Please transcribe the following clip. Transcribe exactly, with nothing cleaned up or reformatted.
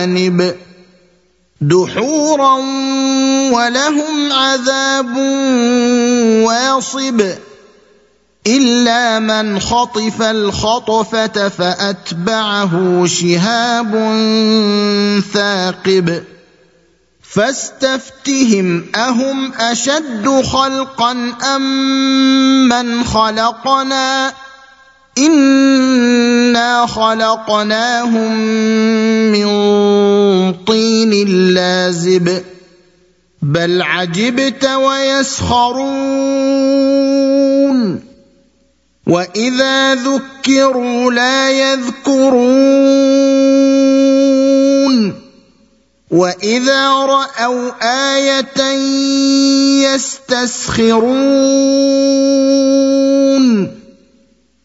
جوانب دحورا ولهم عذاب واصب إلا من خطف الخطفة فأتبعه شهاب ثاقب فاستفتهم أهم أشد خلقا أم من خلقنا إنا خلقناهم من طين لازب بل عجبت ويسخرون وإذا ذكروا لا يذكرون وإذا رأوا آية يستسخرون